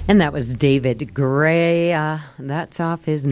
And that was David Gray. That's off his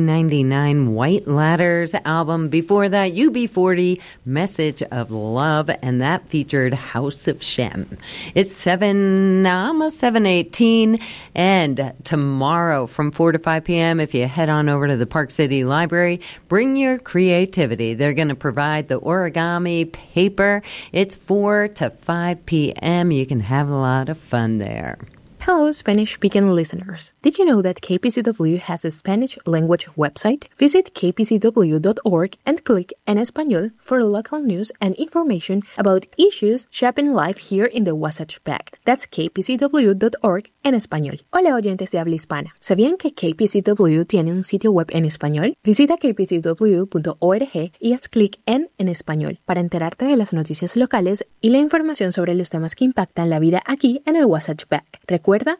1999 White Ladders album. Before that, UB40, Message of Love, and that featured House of Shem. It's almost 7:18, and tomorrow from 4 to 5 p.m., if you head on over to the Park City Library, bring your creativity. They're going to provide the origami paper. It's 4 to 5 p.m. You can have a lot of fun there. Hello, Spanish-speaking listeners. Did you know that KPCW has a Spanish language website? Visit kpcw.org and click En Español for local news and information about issues shaping life here in the Wasatch Back. That's kpcw.org en español. Hola, oyentes de habla hispana. ¿Sabían que KPCW tiene un sitio web en español? Visita kpcw.org y haz clic en español para enterarte de las noticias locales y la información sobre los temas que impactan la vida aquí en el Wasatch Back. Recuerda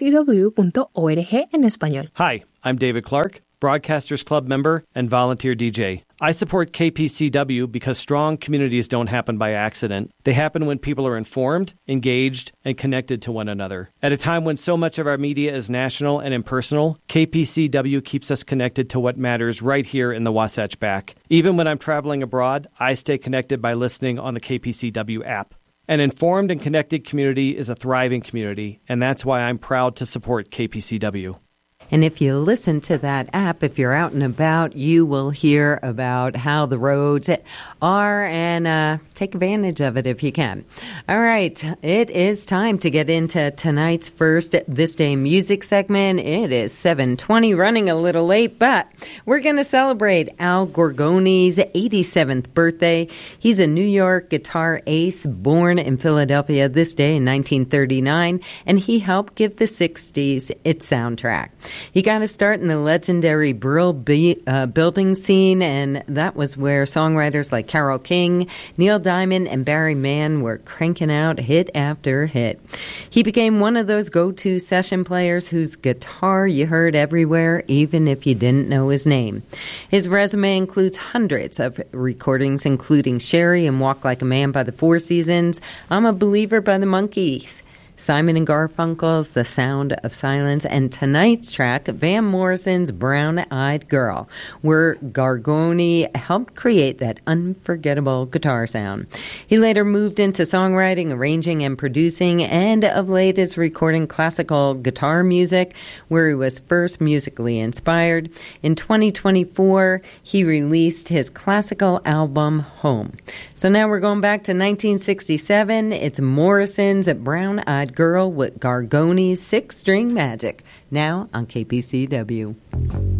kpcw.org en español. Hi, I'm David Clark, Broadcasters Club member and volunteer DJ. I support KPCW because strong communities don't happen by accident. They happen when people are informed, engaged, and connected to one another. At a time when so much of our media is national and impersonal, KPCW keeps us connected to what matters right here in the Wasatch Back. Even when I'm traveling abroad, I stay connected by listening on the KPCW app. An informed and connected community is a thriving community, and that's why I'm proud to support KPCW. And if you listen to that app, if you're out and about, you will hear about how the roads are and take advantage of it if you can. All right, it is time to get into tonight's first This Day Music segment. It is 7:20, running a little late, but we're going to celebrate Al Gorgoni's 87th birthday. He's a New York guitar ace, born in Philadelphia this day in 1939, and he helped give the 60s its soundtrack. He got to start in the legendary Brill building scene, and that was where songwriters like Carole King, Neil Diamond, and Barry Mann were cranking out hit after hit. He became one of those go-to session players whose guitar you heard everywhere, even if you didn't know his name. His resume includes hundreds of recordings, including Sherry and Walk Like a Man by the Four Seasons, I'm a Believer by the Monkees, Simon and Garfunkel's The Sound of Silence, and tonight's track, Van Morrison's Brown-Eyed Girl, where Gorgoni helped create that unforgettable guitar sound. He later moved into songwriting, arranging, and producing, and of late is recording classical guitar music, where he was first musically inspired. In 2024, he released his classical album, Home. So now we're going back to 1967. It's Morrison's Brown-Eyed Girl with Gorgoni's Six String Magic, now on KPCW.